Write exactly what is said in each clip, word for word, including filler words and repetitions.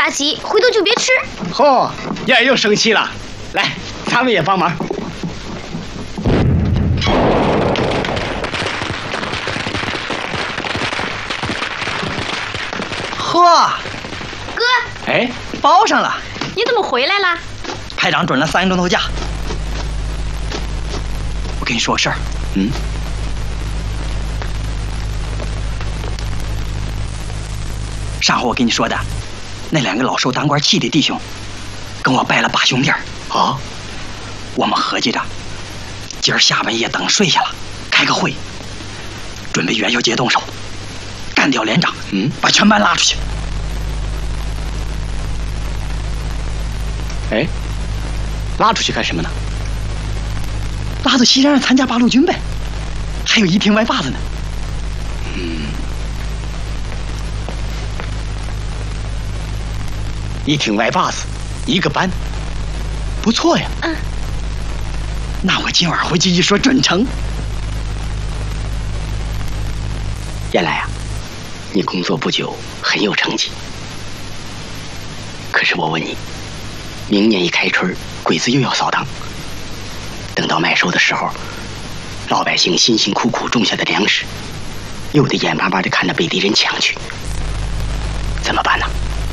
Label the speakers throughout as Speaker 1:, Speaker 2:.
Speaker 1: 着急，回头就别吃。
Speaker 2: 嚯，燕儿又生气了，来，咱们也帮忙。
Speaker 3: 呵，
Speaker 1: 哥，
Speaker 2: 哎，
Speaker 3: 包上了。
Speaker 1: 你怎么回来了？
Speaker 3: 排长准了三个钟头假。我跟你说个事儿，
Speaker 2: 嗯。
Speaker 3: 上回我跟你说的，那两个老受当官气的弟兄，跟我拜了八兄弟儿。
Speaker 2: 啊，
Speaker 3: 我们合计着，今儿下半夜等睡下了，开个会，准备元宵节动手，干掉连长，
Speaker 2: 嗯，
Speaker 3: 把全班拉出去。
Speaker 2: 哎，拉出去干什么呢？
Speaker 3: 拉到西山上参加八路军呗，还有一挺歪把子呢。
Speaker 2: 嗯，一挺歪把子，一个班，不错呀。
Speaker 1: 嗯，
Speaker 3: 那我今晚回去一说准成。
Speaker 2: 燕来啊，你工作不久，很有成绩。可是我问你，明年一开春，鬼子又要扫荡。等到麦收的时候，老百姓辛辛苦苦种下的粮食，又得眼巴巴地看着被敌人抢去，怎么办呢？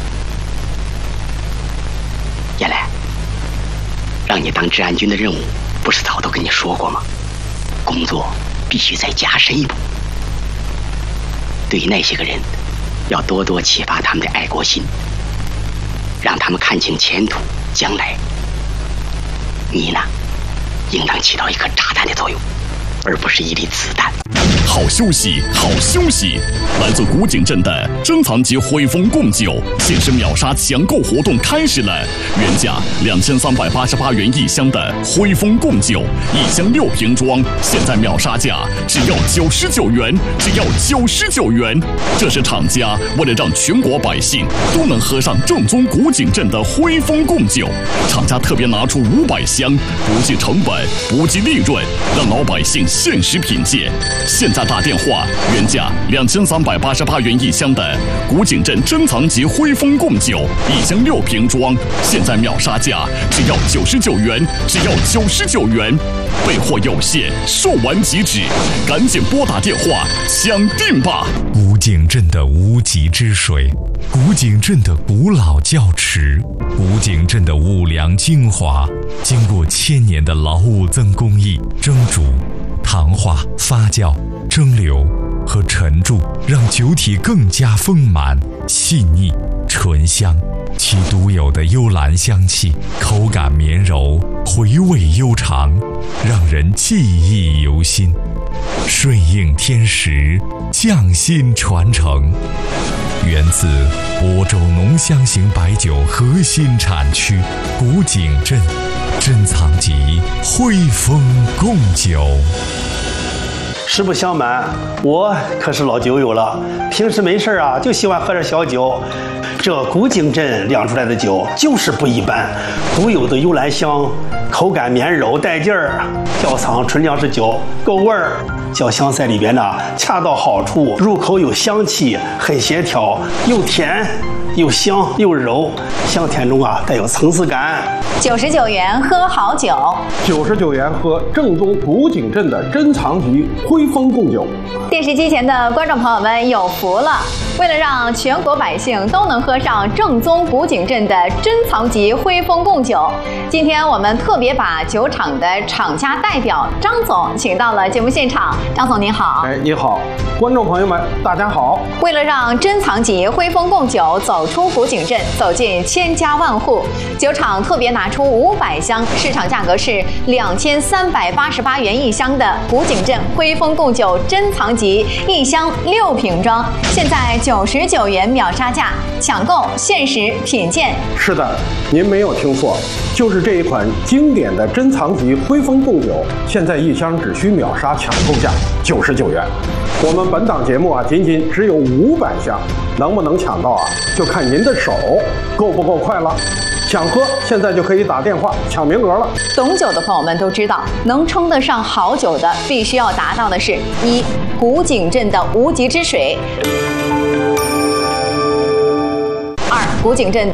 Speaker 2: 燕来，让你当治安军的任务，不是早都跟你说过吗？工作必须再加深一步。对于那些个人，要多多启发他们的爱国心，让他们看清前途将来。你呢，应当起到一颗炸弹的作用，而不是一粒子弹。
Speaker 4: 好休息，好休息！来自古井镇的珍藏级汇丰贡酒限时秒杀抢购活动开始了，原价两千三百八十八元一箱的汇丰贡酒，一箱六瓶装，现在秒杀价只要九十九元，只要九十九元。这是厂家为了让全国百姓都能喝上正宗古井镇的汇丰贡酒，厂家特别拿出五百箱，不计成本，不计利润，让老百姓限时品鉴。现在打电话，原价两千三百八十八元一箱的古井镇珍藏级汇丰贡酒，一箱六瓶装，现在秒杀价只要九十九元，只要九十九元。备货有限，售完即止，赶紧拨打电话抢订吧！
Speaker 5: 古井镇的无极之水，古井镇的古老窖池，古井镇的五粮精华，经过千年的劳务增工艺蒸煮、糖化、发酵、蒸馏和陈铸，让酒体更加丰满、细腻、醇香。其独有的幽兰香气，口感绵柔，回味悠长，让人记忆犹新。顺应天时，匠心传承。源自亳州浓香型白酒核心产区古井镇珍藏级汇丰贡酒。
Speaker 6: 实不相瞒，我可是老酒友了，平时没事啊就喜欢喝点小酒。这古井镇酿出来的酒就是不一般，独有的幽兰香，口感绵柔带劲儿，窖藏纯粮食酒够味儿，小香在里边呢恰到好处，入口有香气，很协调，又甜又香又柔，香甜中啊带有层次感。
Speaker 7: 九十九元喝好酒，
Speaker 8: 九十九元喝正宗古井镇的珍藏级汇丰贡酒。
Speaker 7: 电视机前的观众朋友们有福了！为了让全国百姓都能喝上正宗古井镇的珍藏级汇丰贡酒，今天我们特别把酒厂的厂家代表张总请到了节目现场。张总您好。
Speaker 8: 哎，你好，观众朋友们，大家好。
Speaker 7: 为了让珍藏级汇丰贡酒走出古井镇，走进千家万户，酒厂特别拿出五百箱，市场价格是两千三百八十八元一箱的古井镇汇丰贡酒珍藏级，一箱六瓶装，现在九十九元秒杀价，抢购限时品鉴。
Speaker 8: 是的，您没有听错，就是这一款经典的珍藏级汇丰贡酒，现在一箱只需秒杀抢购价九十九元。我们本档节目啊，仅仅只有五百箱，能不能抢到啊，就看您的手够不够快了。想喝，现在就可以打电话抢名额了。
Speaker 7: 懂酒的朋友们都知道，能称得上好酒的，必须要达到的是：一、古井镇的无极之水；二、古井镇的